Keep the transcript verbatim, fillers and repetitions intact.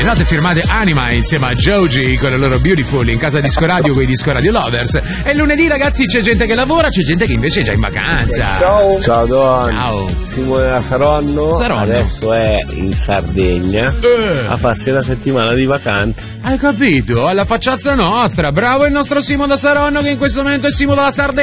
Le note firmate Anima insieme a Joji con il loro Beautiful in casa Disco Radio con i Disco Radio Lovers. E lunedì, ragazzi, c'è gente che lavora, c'è gente che invece è già in vacanza. Ciao. Ciao Don. Ciao. Simone da Saronno, Saronno. Adesso è in Sardegna Eh. a farsi una settimana di vacanza. Hai capito? Alla facciazza nostra. Bravo il nostro Simo da Saronno che in questo momento è Simo dalla Sardegna.